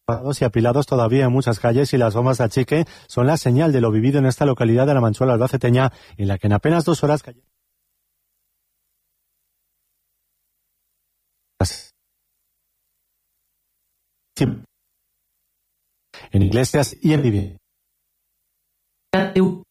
y apilados todavía en muchas calles, y las bombas de achique son la señal de lo vivido en esta localidad de la Manchuela albaceteña, en la que en apenas 2 horas cayeron en iglesias y en viviendas.